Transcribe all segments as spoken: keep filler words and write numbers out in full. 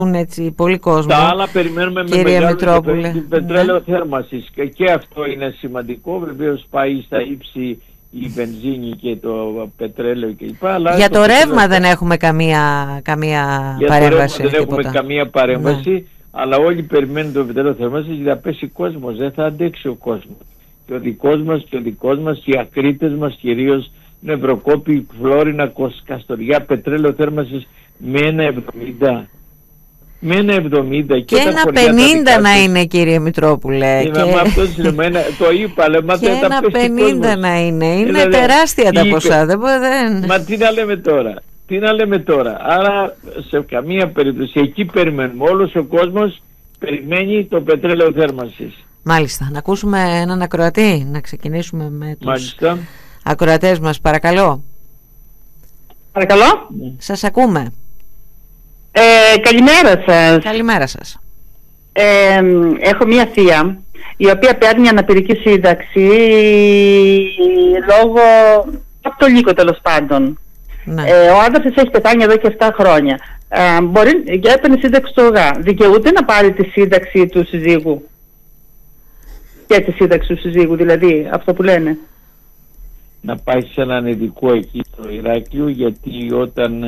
έτσι πολύ κόσμο. Τα άλλα περιμένουμε με μεγάλο ενδιαφέρον, πετρέλαιο ναι. θέρμανσης και, και αυτό είναι σημαντικό. Βεβαίως πάει στα ύψη η βενζίνη και το πετρέλαιο κλπ. Για το, το ρεύμα δεν έχουμε καμία, καμία για παρέμβαση. Δεν έχουμε καμία παρέμβαση, ναι. αλλά όλοι περιμένουν το πετρέλαιο θέρμανσης γιατί θα πέσει κόσμος, δεν θα αντέξει ο κόσμος. Και ο δικός μας και ο δικός μας και οι ακρίτες μας κυρίως Νευροκόπη, Φλόρινα, Καστοριά, πετρέλαιο θέρμανσης με ένα εβδομήντα. Με ένα εβδομήντα και, και ένα πενήντα να είναι, κύριε Μητρόπουλε. Και... αυτός, λέμε, το είπα, λέμε, και ένα πενήντα να είναι. Είναι δηλαδή, τεράστια τα ποσά. Δεν... Μα τι να λέμε τώρα. Τι να λέμε τώρα. Άρα σε καμία περίπτωση εκεί περιμένουμε. Όλος ο κόσμος περιμένει το πετρέλαιο θέρμανσης. Μάλιστα. Να ακούσουμε έναν ακροατή. Να ξεκινήσουμε με τους Μάλιστα. ακροατές μας. Παρακαλώ. Παρακαλώ. Σας ακούμε. Ε, καλημέρα σας. Καλημέρα σας. Ε, έχω μία θεία η οποία παίρνει αναπηρική σύνταξη λόγω από το λύκο, τέλος πάντων. Ναι. Ε, ο άντρας της έχει πεθάνει εδώ και επτά χρόνια. Ε, μπορεί, για έπαιρνε σύνταξη του ΟΓΑ. Δικαιούται να πάρει τη σύνταξη του συζύγου και τη σύνταξη του συζύγου, δηλαδή αυτό που λένε. Να πάει σε έναν ειδικό εκεί στο Ηράκλειο, γιατί όταν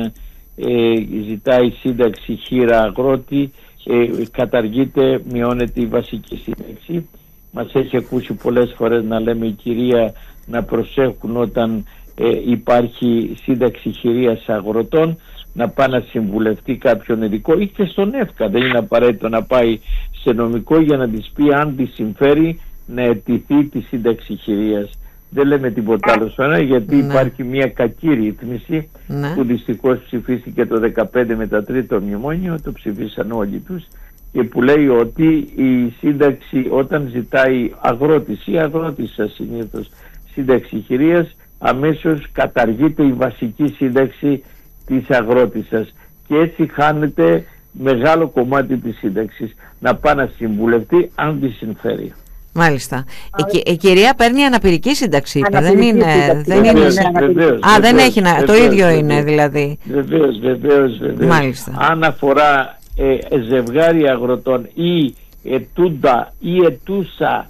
ε, ζητάει σύνταξη χείρα αγρότη ε, καταργείται, μειώνεται η βασική σύνταξη. Μας έχει ακούσει πολλές φορές να λέμε η κυρία να προσέχουν όταν ε, υπάρχει σύνταξη χειρίας αγροτών, να πάει να συμβουλευτεί κάποιον ειδικό ή και στον ΕΦΚΑ. Δεν είναι απαραίτητο να πάει σε νομικό για να της πει αν της συμφέρει να αιτηθεί τη σύνταξη χειρίας. Δεν λέμε τίποτα άλλο sonra, γιατί ναι. υπάρχει μια κακή ρύθμιση ναι. που δυστυχώς ψηφίστηκε το δεκαπέντε με τα τρίτο μνημόνιο, το ψηφίσαν όλοι τους, και που λέει ότι η σύνταξη όταν ζητάει αγρότης ή αγρότησα συνήθως σύνταξη χειρίας, αμέσως καταργείται η βασική σύνταξη της αγρότισσας και έτσι χάνεται μεγάλο κομμάτι της σύνταξης. Να πάει να συμβουλευτεί αν τη συμφέρει. Μάλιστα. Η, η κυρία παίρνει αναπηρική σύνταξη, είπε. Δεν είναι. Σύνταξη. Δεν βεβαίως, είναι... βεβαίως, Α, δεν βεβαίως, έχει να. βεβαίως, το ίδιο βεβαίως, είναι δηλαδή. Βεβαίως, βεβαίως, βεβαίως. Μάλιστα. Αν αφορά ε, ζευγάρι αγροτών ή ετούντα ή ετούσα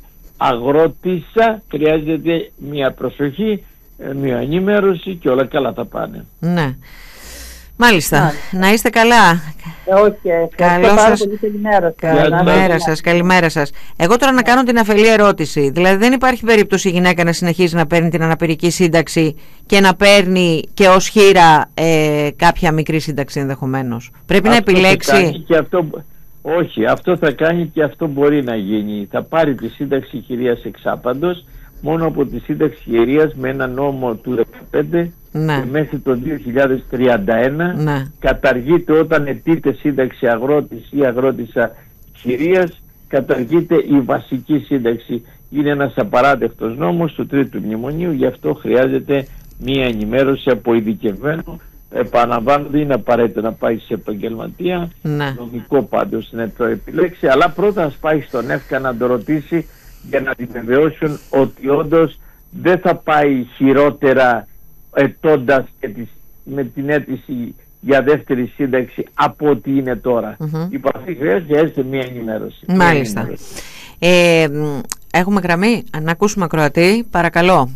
αγρότησα, χρειάζεται μια προσοχή, μια ενημέρωση και όλα καλά θα πάνε. Ναι. Μάλιστα. Μάλιστα. Να είστε καλά. Ε, όχι. Καλό σας. Καλημέρα, καλημέρα σας. Καλημέρα σας. Εγώ τώρα να κάνω την αφελή ερώτηση. Δηλαδή δεν υπάρχει περίπτωση η γυναίκα να συνεχίζει να παίρνει την αναπηρική σύνταξη και να παίρνει και ως χείρα ε, κάποια μικρή σύνταξη ενδεχομένως. Πρέπει αυτό να επιλέξει. Και αυτό, όχι, αυτό θα κάνει και αυτό μπορεί να γίνει. Θα πάρει τη σύνταξη χειρίας εξάπαντος μόνο από τη σύνταξη χειρίας με ένα νόμο του δεκαπέντε. Ναι. Και μέχρι το δύο χιλιάδες τριάντα ένα ναι. καταργείται όταν αιτείται σύνταξη αγρότης ή αγρότησα χειρίας, καταργείται η βασική σύνταξη. Είναι ένας απαράδεκτος νόμος του τρίτου μνημονίου, γι' αυτό χρειάζεται μία ενημέρωση από ειδικευμένο. Επαναλαμβάνω, δεν είναι απαραίτητο να πάει σε επαγγελματία, ναι. νομικό πάντως να το επιλέξει, αλλά πρώτα ας πάει στον ΕΦΚΑ να το ρωτήσει για να την βεβαιώσουν ότι όντως δεν θα πάει χειρότερα ετώντας και τις, με την αίτηση για δεύτερη σύνταξη από ό,τι είναι τώρα. Mm-hmm. Υπάρχει χρειάζεται μια ενημέρωση. Μάλιστα. Μια ενημέρωση. Ε, έχουμε γραμμή, να ακούσουμε ακροατή, παρακαλώ.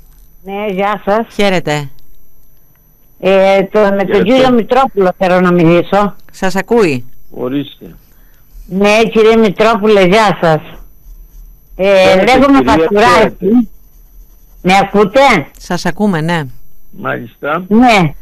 Ναι, γεια σας. Χαίρετε. Ε, το, με τον κύριο Μητρόπουλο θέλω να μιλήσω. Σας ακούει. Ορίστε. Ναι, κύριε Μητρόπουλε, γεια σας. Ε, λέγομαι Παστουράκη. Με ακούτε? Σας ακούμε, ναι. Μάλιστα. Ναι.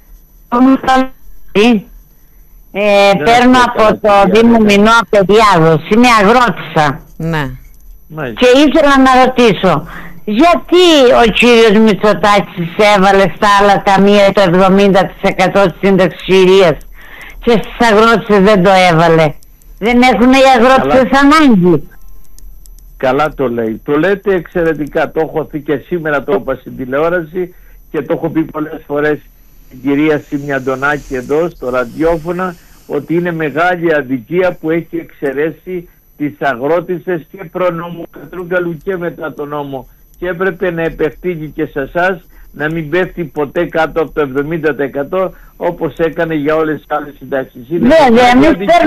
Ε, ναι, παίρνω από το Δήμο Μηνό Απεδιάδος. Είμαι αγρότησα. Ναι. Μάλιστα. Και ήθελα να ρωτήσω, γιατί ο κύριος Μητσοτάκης έβαλε στα άλλα ταμεία το εβδομήντα τοις εκατό της σύνταξης χειρίας και στις αγρότησες δεν το έβαλε? Δεν έχουν οι αγρότησες ανάγκη? Καλά το λέει. Το λέτε εξαιρετικά. Το έχω πει και σήμερα, το είπα στην τηλεόραση και το έχω πει πολλές φορές την κυρία Σιμιαντονάκη εδώ στο ραδιόφωνο, ότι είναι μεγάλη αδικία που έχει εξαιρέσει τις αγρότησες και προνόμου Κατρούγκαλου και μετά τον νόμο, και έπρεπε να επεκτείνει και σε εσάς να μην πέφτει ποτέ κάτω από το εβδομήντα τοις εκατό όπως έκανε για όλες τις άλλες συντάξεις. Ναι, ναι,